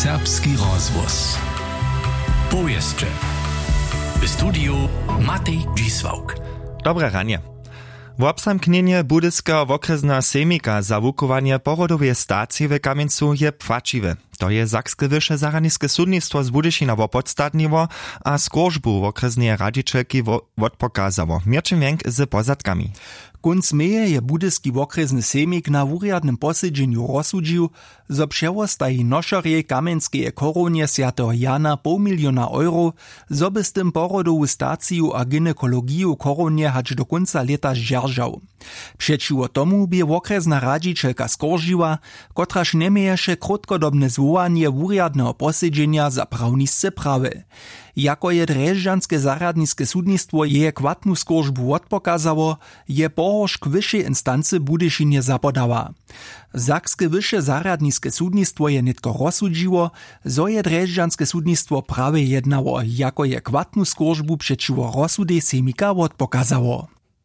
Serbski rozhłos. Powieszcze. W studiu Matej Dzisłauk. Dobre ranie. W obsamknienie budyskiego wokrezna semika za wukowanie porodowej stacji w Kamieńcu je płaciwe. To je Sakskie Wyższe Zaradniskie Sudnictwo z Budyšina podstatniło, a skórzbu wokreznej radzicielki odpokazało. Mirčin Wenk z pozadkami. Kunc meje je budyski wokrezny semik na wuriadnym posiedzeniu rozsudžił, zo přewostají nošorje Kamenskeje koronie Świętego Jana €500 000, zo by z tym porodowu staciju a gynekologiju koronie hać do końca leta zdzierżał. Przeciwo tomu by wokrezna radzicielka skoržiła, kotraż nie mieješe krótkodobne zwołanie wuriadnego posiedzenia za prawnisce prawy. Jako je Drežďanske zaradniske sudnictwo je kwatnu skoržbu odpokazało, je pohořk wyższej instancy Budyšinie zapodała. Sakskie Wyższe Zaradniske sudnictwo je nitko rozsudžiło, zo je Drežďanske sudnictwo prawie jednało, jako je kwatnu skoržbu przeciwo rozsudej semika odpokazało.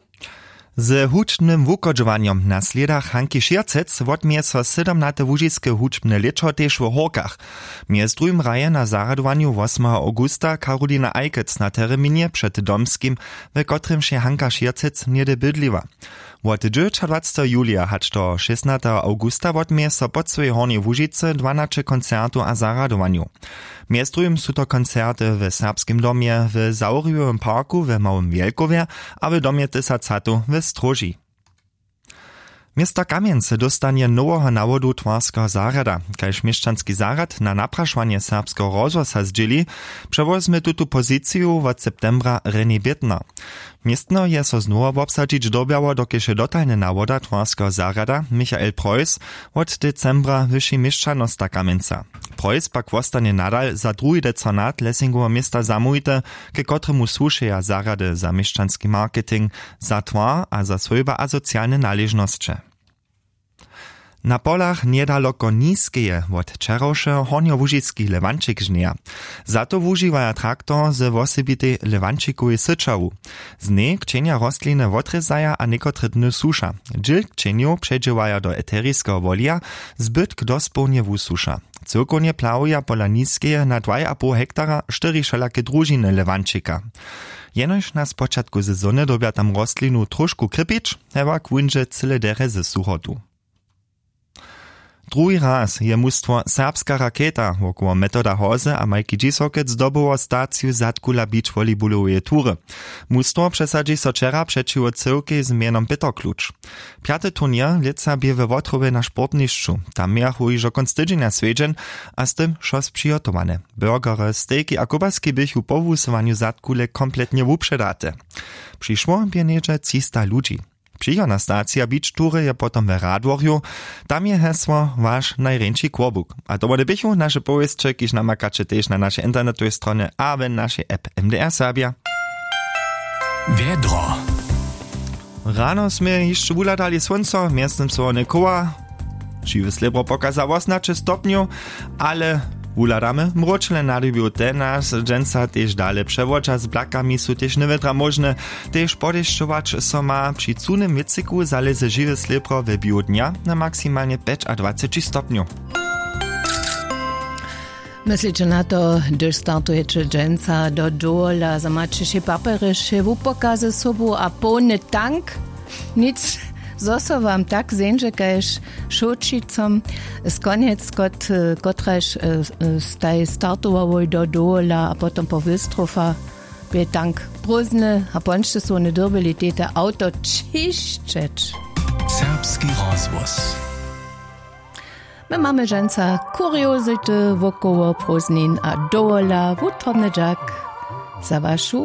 Z hučnym wukodźowaniem na sledach Hanki Šircec wotmie so 17. łužiskie hučbne leczo tež w Horkach. Mjez drugim raje na zaradowaniu 8. augusta Karolina Ajkec na terminie przed Domskim, w kotrym się Hanka Šircec niede bydliwa. Od 29. julia hać do 16. augusta wotmie so pod swojej Hornej Łužice 12 koncertu a zaradowaniu. Mjez drugim su to koncerty w Serbskim domie, w Zauriowym parku w Małym Wielkowie, a w domie Tysacatu w Stroži. Miasto Kamieńce dostanie nowego nawodu twarskiego zarada, kajż mieszczanski zarad na napraszanie serbskiego rozhłosa zdzieli, przewozmy tutu pozycję od septembra René Bittner. Miestno je so znowu obsadzić dobiało, dokież dotalny nawoda twarskiego zarada Michael Preuss od decembra wyższy mieszczanosta Kamieńca. Preuss pak wostanie nadal za drugi deconat Lessingova miasta zamujte, ke kotremu słušeja zarady za mieszczanski marketing, za twar a za swojba a socjalne należności. Na polach niedaleko Niskeje od wczorajsze horniołužiski lewančik żnieja. Za to wužiwaja traktor z wosebitej lewančikowej syczawu. Z niej kcienia rostliny wotrezaja a niekotre dny susza. Dżil kcieniu przedziwaja do eteriskiego wolia, zbytk dospełnie wususza. Cyrkonie plałuja pola Niskeje na 2,5 hektara 4 wszelakie družiny lewančika. Jenož na spočatku sezony dobia tam rostlinu trošku krypić, hewak wunže cyle dere ze suchotu. Drugi raz je mustwo Serbska Raketa wokoło Metoda Hoze a Majki Dzisokec zdobyło staciju Zatkula beach volleyballowej tury. Mustwo przesadzi so wczera przeciwo cyłki z mianom Petoklucz. Piaty turnier leca bie we Wotrowie na sportniszczu. Tam miachu iżo konc tydzienia swiedźen, a z tym szos przygotowane. Burgery, stejki a kubaski bychu po wusowaniu Zatkule kompletnie wuprzedate. Przyszło bie niecze 300 ludzi. Przyjona stacja beach tury je potom w Radworju, tam je hesło wasz najręci kłobuk. A to bude bychu nasze powieście, kiż namakacie też na naszej internetowej stronie, a w naszej app MDR Serbia. Wiedro. Rano sme jeszcze uladali słońce, miastnym słone koła. Žiwy slibro pokazało 18 stopniów, ale uladamy mroczne nadybiu tenas, dżęca też dalej przewoča z blakami su też niewetra możne, też podeszczować so ma przy cunym wieciku zależy žiwy slibro w biu dnia na maksymalnie 5 a 20 stopniów. Myślicie na to, gdyż startujecie dżęca do dola, zamacie się papiery, się wupokazy sobą, a pełny tank? Nic. Zoso wam tak zenže, kajž šočicom z koniec, kotraž staj startovali do dola, a potom po Wilstrofa je tank pruzny, a ponšte so ne dobili tete auto čiščeč. Serbski rozhłos. My mamy ženca kuriozity wokoło pruznin a dola, wutrobny džak za vašu